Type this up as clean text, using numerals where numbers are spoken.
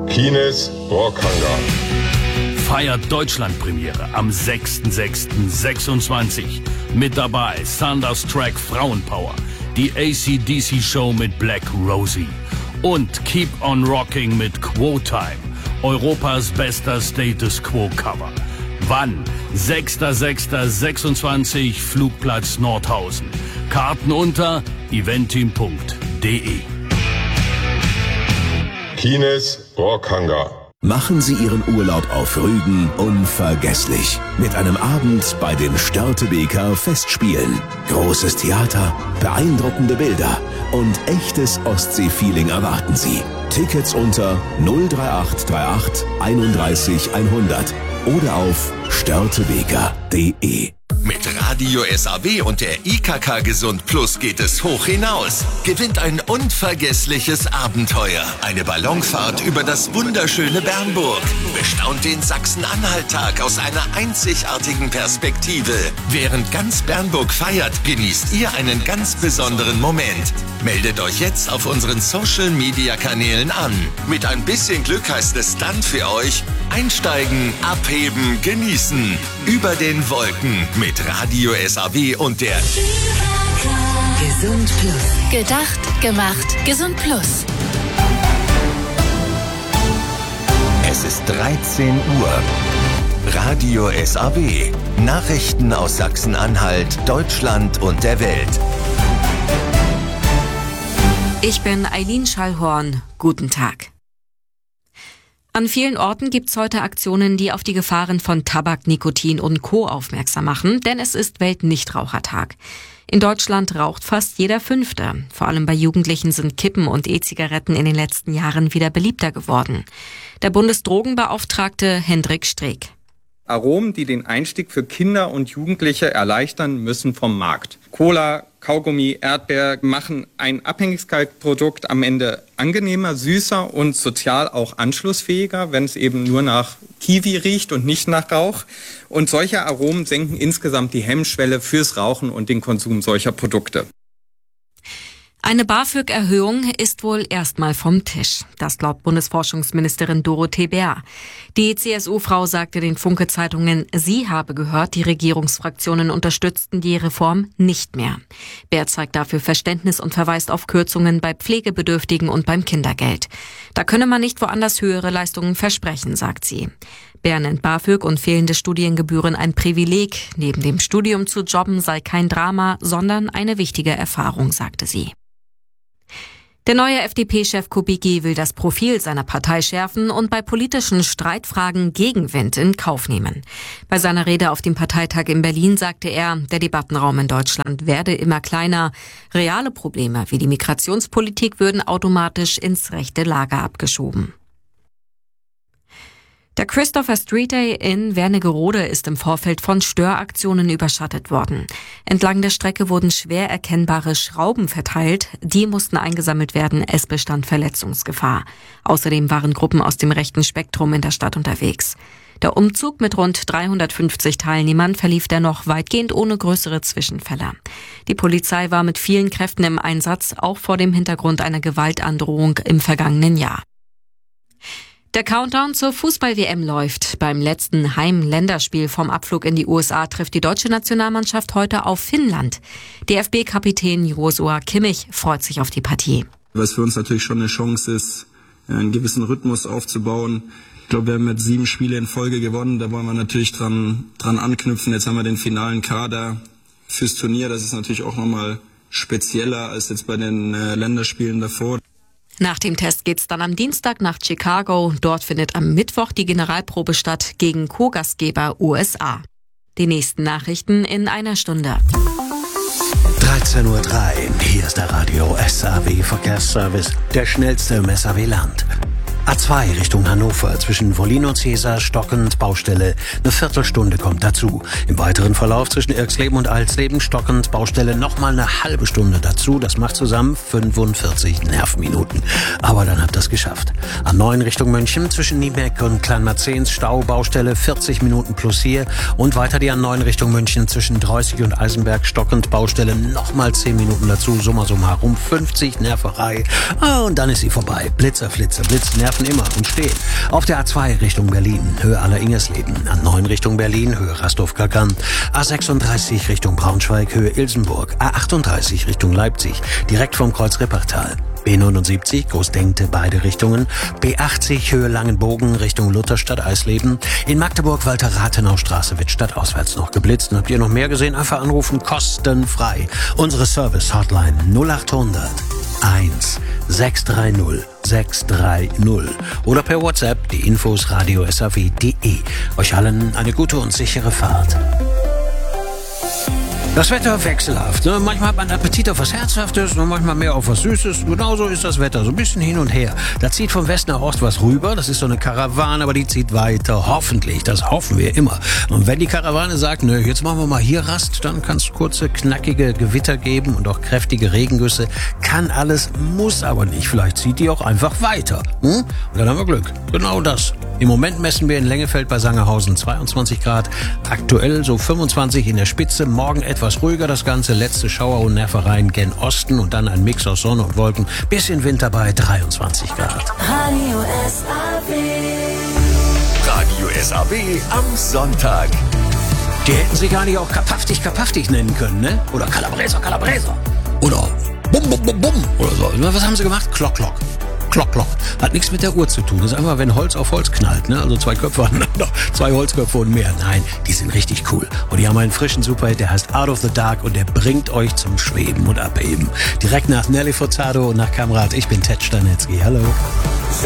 Kines Rockhangar. Feiert Deutschlandpremiere am 6.6.26. Mit dabei Thunderstruck Frauenpower, die AC/DC-Show mit Black Rosie und Keep on Rocking mit Quo Time, Europas bester Status Quo Cover. Wann? 6.6.26, Flugplatz Nordhausen. Karten unter eventim.de. Kines Rockhangar. Machen Sie Ihren Urlaub auf Rügen unvergesslich. Mit einem Abend bei den Störtebeker Festspielen. Großes Theater, beeindruckende Bilder und echtes Ostsee-Feeling erwarten Sie. Tickets unter 03838 31 100 oder auf störtebeker.de. Mit Radio SAW und der IKK Gesund Plus geht es hoch hinaus. Gewinnt ein unvergessliches Abenteuer. Eine Ballonfahrt über das wunderschöne Bernburg. Bestaunt den Sachsen-Anhalt-Tag aus einer einzigartigen Perspektive. Während ganz Bernburg feiert, genießt ihr einen ganz besonderen Moment. Meldet euch jetzt auf unseren Social-Media-Kanälen an. Mit ein bisschen Glück heißt es dann für euch: einsteigen, abheben, genießen. Über den Wolken mit Radio SAW und der Gesund Plus. Gedacht, gemacht, Gesund Plus. Es ist 13 Uhr. Radio SAW. Nachrichten aus Sachsen-Anhalt, Deutschland und der Welt. Ich bin Eileen Schallhorn. Guten Tag. An vielen Orten gibt's heute Aktionen, die auf die Gefahren von Tabak, Nikotin und Co. aufmerksam machen, denn es ist Weltnichtrauchertag. In Deutschland raucht fast jeder Fünfte. Vor allem bei Jugendlichen sind Kippen und E-Zigaretten in den letzten Jahren wieder beliebter geworden. Der Bundesdrogenbeauftragte Hendrik Streeck. Aromen, die den Einstieg für Kinder und Jugendliche erleichtern, müssen vom Markt. Cola, Kaugummi, Erdbeer machen ein Abhängigkeitsprodukt am Ende angenehmer, süßer und sozial auch anschlussfähiger, wenn es eben nur nach Kiwi riecht und nicht nach Rauch. Und solche Aromen senken insgesamt die Hemmschwelle fürs Rauchen und den Konsum solcher Produkte. Eine BAföG-Erhöhung ist wohl erstmal vom Tisch. Das glaubt Bundesforschungsministerin Dorothee Bär. Die CSU-Frau sagte den Funke-Zeitungen, sie habe gehört, die Regierungsfraktionen unterstützten die Reform nicht mehr. Bär zeigt dafür Verständnis und verweist auf Kürzungen bei Pflegebedürftigen und beim Kindergeld. Da könne man nicht woanders höhere Leistungen versprechen, sagt sie. Bär nennt BAföG und fehlende Studiengebühren ein Privileg. Neben dem Studium zu jobben sei kein Drama, sondern eine wichtige Erfahrung, sagte sie. Der neue FDP-Chef Kubicki will das Profil seiner Partei schärfen und bei politischen Streitfragen Gegenwind in Kauf nehmen. Bei seiner Rede auf dem Parteitag in Berlin sagte er, der Debattenraum in Deutschland werde immer kleiner. Reale Probleme wie die Migrationspolitik würden automatisch ins rechte Lager abgeschoben. Der Christopher Street Day in Wernigerode ist im Vorfeld von Störaktionen überschattet worden. Entlang der Strecke wurden schwer erkennbare Schrauben verteilt. Die mussten eingesammelt werden. Es bestand Verletzungsgefahr. Außerdem waren Gruppen aus dem rechten Spektrum in der Stadt unterwegs. Der Umzug mit rund 350 Teilnehmern verlief dennoch weitgehend ohne größere Zwischenfälle. Die Polizei war mit vielen Kräften im Einsatz, auch vor dem Hintergrund einer Gewaltandrohung im vergangenen Jahr. Der Countdown zur Fußball-WM läuft. Beim letzten Heim-Länderspiel vom Abflug in die USA trifft die deutsche Nationalmannschaft heute auf Finnland. DFB-Kapitän Joshua Kimmich freut sich auf die Partie. Was für uns natürlich schon eine Chance ist, einen gewissen Rhythmus aufzubauen. Ich glaube, wir haben jetzt 7 Spiele in Folge gewonnen. Da wollen wir natürlich dran anknüpfen. Jetzt haben wir den finalen Kader fürs Turnier. Das ist natürlich auch nochmal spezieller als jetzt bei den Länderspielen davor. Nach dem Test geht's dann am Dienstag nach Chicago. Dort findet am Mittwoch die Generalprobe statt gegen Co-Gastgeber USA. Die nächsten Nachrichten in einer Stunde. 13:03 Uhr. Hier ist der Radio SAW Verkehrsservice, der schnellste im SAW-Land. A2 Richtung Hannover zwischen Wollin und Cäsar stockend Baustelle. Eine Viertelstunde kommt dazu. Im weiteren Verlauf zwischen Irxleben und Alsleben stockend Baustelle nochmal eine halbe Stunde dazu. Das macht zusammen 45 Nervminuten. Aber dann habt ihr es geschafft. A9 Richtung München zwischen Niebeck und Kleinmarzens Staubaustelle 40 Minuten plus hier. Und weiter die A9 Richtung München zwischen Dreußig und Eisenberg stockend Baustelle nochmal 10 Minuten dazu. Summa summarum 50 Nerverei. Und dann ist sie vorbei. Blitzer, Flitzer, Blitz, Nerv laufen immer und stehen. Auf der A2 Richtung Berlin, Höhe Aller-Ingersleben. A9 Richtung Berlin, Höhe Rastow-Kackern. A36 Richtung Braunschweig, Höhe Ilsenburg. A38 Richtung Leipzig, direkt vom Kreuz Rippertal. B79 Großdenkte, beide Richtungen. B80 Höhe Langenbogen Richtung Lutherstadt Eisleben. In Magdeburg Walter-Rathenau-Straße wird stadtauswärts noch geblitzt. Und habt ihr noch mehr gesehen? Einfach anrufen, kostenfrei. Unsere Service-Hotline 0800 1 630 630 oder per WhatsApp die Infos radio-saw.de. Euch allen eine gute und sichere Fahrt. Das Wetter wechselhaft. Ne? Manchmal hat man Appetit auf was Herzhaftes und manchmal mehr auf was Süßes. Genauso ist das Wetter, so ein bisschen hin und her. Da zieht von West nach Ost was rüber. Das ist so eine Karawane, aber die zieht weiter. Hoffentlich, das hoffen wir immer. Und wenn die Karawane sagt, nö, jetzt machen wir mal hier Rast, dann kann es kurze, knackige Gewitter geben und auch kräftige Regengüsse. Kann alles, muss aber nicht. Vielleicht zieht die auch einfach weiter. Und dann haben wir Glück. Genau das. Im Moment messen wir in Lengefeld bei Sangerhausen 22 Grad. Aktuell so 25 in der Spitze. Morgen etwas ruhiger das Ganze. Letzte Schauer und Nervereien gen Osten und dann ein Mix aus Sonne und Wolken. Bisschen Wind bei 23 Grad. Radio SAW. Radio SAW am Sonntag. Die hätten sie gar nicht auch Kapaftig nennen können, ne? Oder Calabresa. Oder Bum Bum Bum Bum oder so. Was haben sie gemacht? Klock. Hat nichts mit der Uhr zu tun. Das ist einfach, wenn Holz auf Holz knallt, ne? Also zwei Köpfe aneinander, zwei Holzköpfe und mehr. Nein, die sind richtig cool. Und die haben einen frischen Superhit, der heißt Out of the Dark und der bringt euch zum Schweben und Abheben. Direkt nach Nelly Furtado und nach Kamrat. Ich bin Ted Stanetzky. Hallo.